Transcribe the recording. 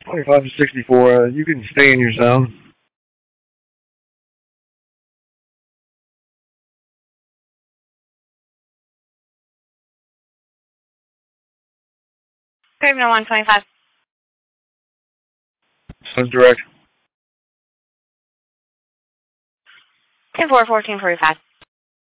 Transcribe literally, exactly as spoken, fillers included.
twenty-five to sixty-four, uh, you can stay in your zone. Craven one twenty-five. Sounds direct. ten four, fourteen forty-five.